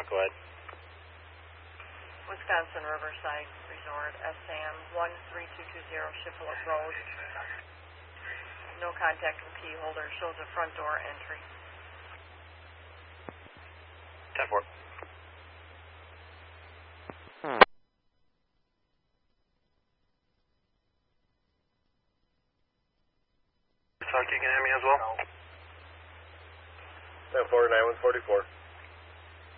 Talk, go ahead. Wisconsin Riverside Resort, SAM 13220 Shiflett Road. No contact with key holder. Shows a front door entry. 10-4. Talk, you can hear me as well? 10-4, 9144.